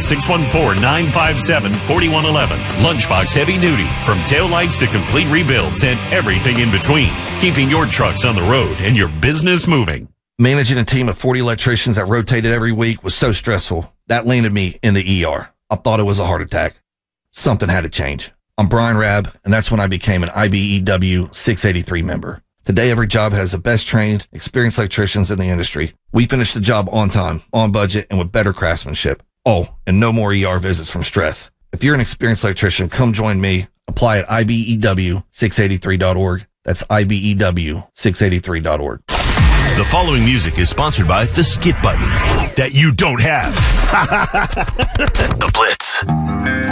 614-957-4111. Lunchbox Heavy Duty. From taillights to complete rebuilds and everything in between. Keeping your trucks on the road and your business moving. Managing a team of 40 electricians that rotated every week was so stressful. That landed me in the ER. I thought it was a heart attack. Something had to change. I'm Brian Rabb, and that's when I became an IBEW 683 member. Today, every job has the best trained, experienced electricians in the industry. We finish the job on time, on budget, and with better craftsmanship. Oh, and no more ER visits from stress. If you're an experienced electrician, come join me. Apply at IBEW683.org. That's IBEW683.org. The following music is sponsored by the Skip Button that you don't have. The Blitz.